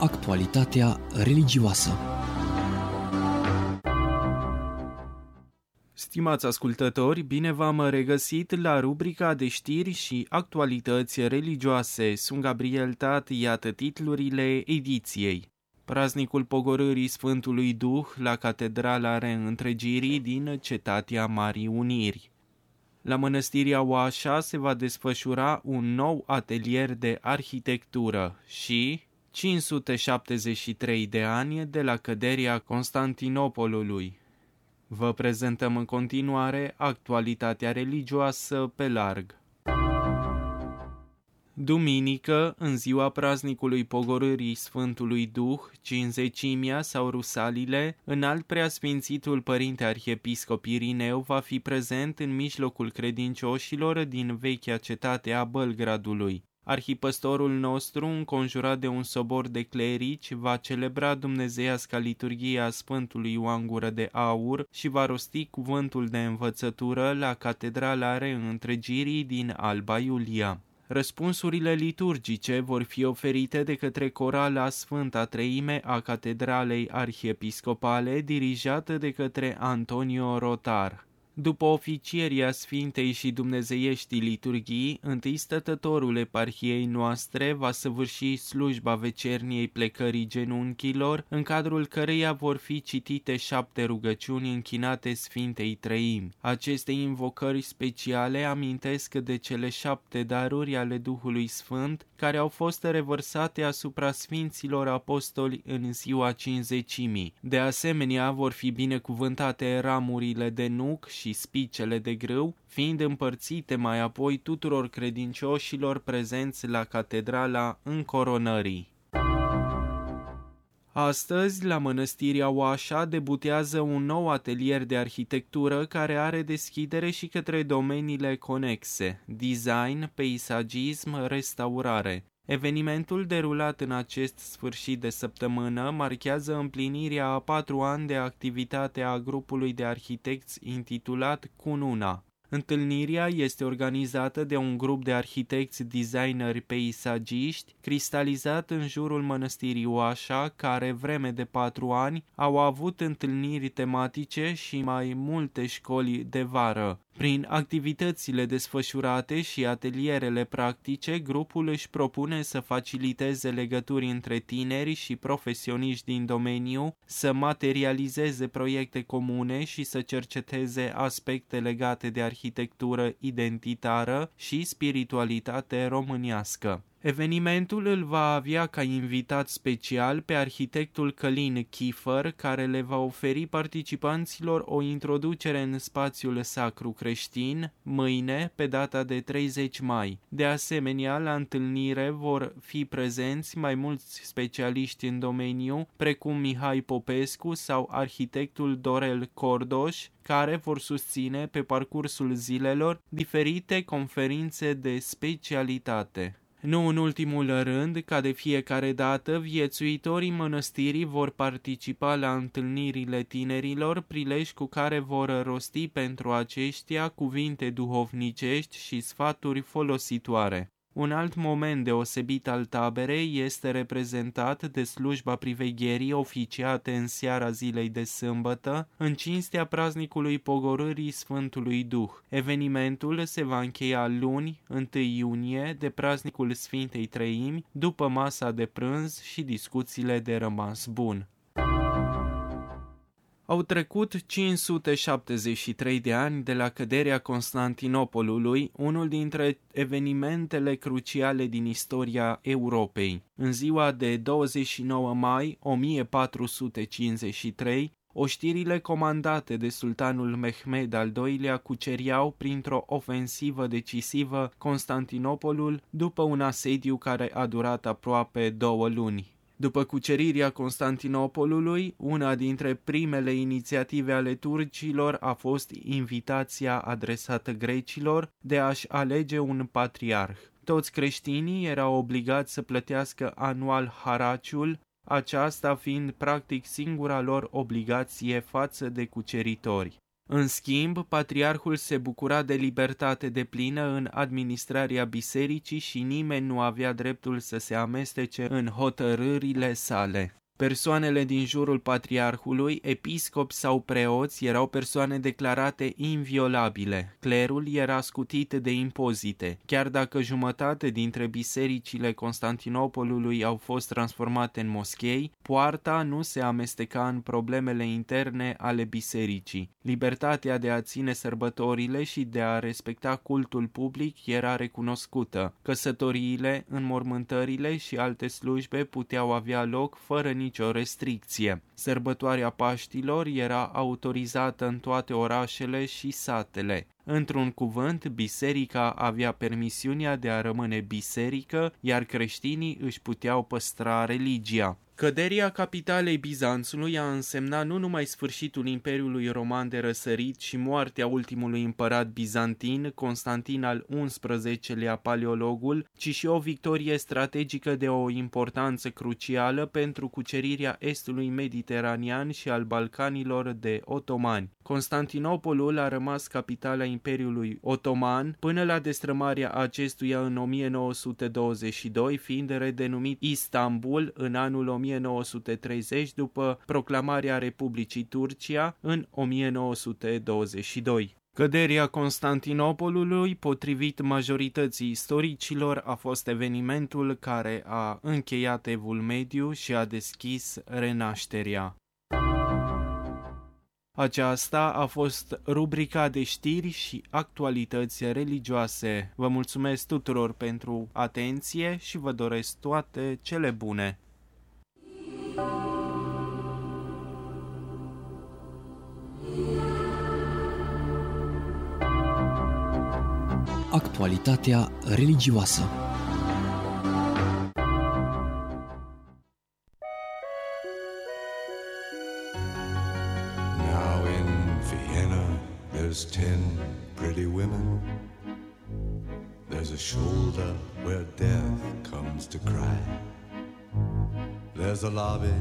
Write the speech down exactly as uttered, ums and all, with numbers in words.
Actualitatea religioasă. Stimați ascultători, bine v-am regăsit la rubrica de știri și actualități religioase. Sunt Gabriel Tat, iată titlurile ediției. Praznicul pogorârii Sfântului Duh la Catedrala Reîntregirii din Cetatea Marii Uniri. La Mănăstirea Oașa se va desfășura un nou atelier de arhitectură și cinci sute șaptezeci și trei de ani de la căderea Constantinopolului. Vă prezentăm în continuare actualitatea religioasă pe larg. Duminică, în ziua praznicului pogorârii Sfântului Duh, Cincizecimea sau Rusalile, înalt preasfințitul Părinte Arhiepiscop Irineu va fi prezent în mijlocul credincioșilor din vechea cetate a Bălgradului. Arhipăstorul nostru, înconjurat de un sobor de clerici, va celebra dumnezeiasca liturghie a Sfântului Ioan Gură de Aur și va rosti cuvântul de învățătură la Catedrala Reîntregirii din Alba Iulia. Răspunsurile liturgice vor fi oferite de către corala Sfânta Treime a Catedralei Arhiepiscopale, dirijată de către Antonio Rotar. După oficieria Sfintei și Dumnezeieștii liturghii, întâi stătătorul eparhiei noastre va săvârși slujba vecerniei plecării genunchilor, în cadrul căreia vor fi citite șapte rugăciuni închinate Sfintei Treimi. Aceste invocări speciale amintesc de cele șapte daruri ale Duhului Sfânt, care au fost revărsate asupra Sfinților Apostoli în ziua Cincizecimii. De asemenea, vor fi binecuvântate ramurile de nuc și spicele de grâu, fiind împărțite mai apoi tuturor credincioșilor prezenți la Catedrala Încoronării. Astăzi, la Mănăstirea Oașa, debutează un nou atelier de arhitectură care are deschidere și către domeniile conexe: design, peisagism, restaurare. Evenimentul derulat în acest sfârșit de săptămână marchează împlinirea a patru ani de activitate a grupului de arhitecți intitulat Cununa. Întâlnirea este organizată de un grup de arhitecți designeri peisagiști cristalizat în jurul Mănăstirii Oașa, care vreme de patru ani au avut întâlniri tematice și mai multe școli de vară. Prin activitățile desfășurate și atelierele practice, grupul își propune să faciliteze legături între tineri și profesioniști din domeniu, să materializeze proiecte comune și să cerceteze aspecte legate de arhitectură identitară și spiritualitate românească. Evenimentul îl va avea ca invitat special pe arhitectul Călin Chifăr, care le va oferi participanților o introducere în spațiul sacru creștin, mâine, pe data de treizeci mai. De asemenea, la întâlnire vor fi prezenți mai mulți specialiști în domeniu, precum Mihai Popescu sau arhitectul Dorel Cordoș, care vor susține pe parcursul zilelor diferite conferințe de specialitate. Nu în ultimul rând, ca de fiecare dată, viețuitorii mănăstirii vor participa la întâlnirile tinerilor, prilej cu care vor rosti pentru aceștia cuvinte duhovnicești și sfaturi folositoare. Un alt moment deosebit al taberei este reprezentat de slujba privegherii oficiate în seara zilei de sâmbătă, în cinstea praznicului pogorârii Sfântului Duh. Evenimentul se va încheia luni, întâi iunie, de praznicul Sfintei Treimi, după masa de prânz și discuțiile de rămas bun. Au trecut cinci sute șaptezeci și trei de ani de la căderea Constantinopolului, unul dintre evenimentele cruciale din istoria Europei. În ziua de douăzeci și nouă mai o mie patru sute cincizeci și trei, oștirile comandate de sultanul Mehmed al doilea cuceriau printr-o ofensivă decisivă Constantinopolul după un asediu care a durat aproape două luni. După cucerirea Constantinopolului, una dintre primele inițiative ale turcilor a fost invitația adresată grecilor de a-și alege un patriarh. Toți creștinii erau obligați să plătească anual haraciul, aceasta fiind practic singura lor obligație față de cuceritori. În schimb, patriarhul se bucura de libertate deplină în administrarea bisericii și nimeni nu avea dreptul să se amestece în hotărârile sale. Persoanele din jurul patriarhului, episcopi sau preoți, erau persoane declarate inviolabile. Clerul era scutit de impozite. Chiar dacă jumătate dintre bisericile Constantinopolului au fost transformate în moschei, poarta nu se amesteca în problemele interne ale bisericii. Libertatea de a ține sărbătorile și de a respecta cultul public era recunoscută. Căsătoriile, înmormântările și alte slujbe puteau avea loc fără nicio restricție. Sărbătoarea Paștilor era autorizată în toate orașele și satele. Într-un cuvânt, biserica avea permisiunea de a rămâne biserică, iar creștinii își puteau păstra religia. Căderea capitalei Bizanțului a însemnat nu numai sfârșitul Imperiului Roman de Răsărit și moartea ultimului împărat bizantin, Constantin al unsprezecelea Paleologul, ci și o victorie strategică de o importanță crucială pentru cucerirea estului mediteranean și al Balcanilor de otomani. Constantinopolul a rămas capitala Imperiului Otoman până la destrămarea acestuia în o mie nouă sute douăzeci și doi, fiind redenumit Istanbul în anul o mie nouă sute treizeci după proclamarea Republicii Turcia în o mie nouă sute douăzeci și doi. Căderea Constantinopolului, potrivit majorității istoricilor, a fost evenimentul care a încheiat Evul Mediu și a deschis Renașterea. Aceasta a fost rubrica de știri și actualități religioase. Vă mulțumesc tuturor pentru atenție și vă doresc toate cele bune. Actualitatea religioasă. Now in Vienna there's ten pretty women. There's a shoulder where death comes to cry. There's a lobby